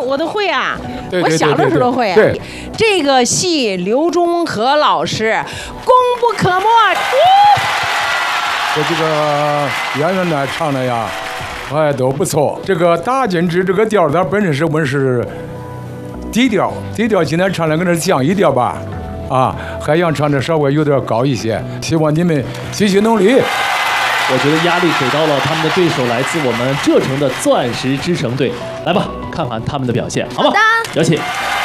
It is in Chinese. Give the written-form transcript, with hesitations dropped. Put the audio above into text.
我都会啊， 对我小的时候都会啊。 对， 这个戏刘忠和老师功不可没。 这个演员呢唱的呀，哎都不错。这个大金枝这个调它本身是我们是低调，今天唱的跟这降一调吧，啊，海洋唱的稍微有点高一些。希望你们继续努力。 我觉得压力给到了他们的对手，来自我们浙城的钻石之城队。来吧，看看他们的表现，好吗？ 好的， 有请。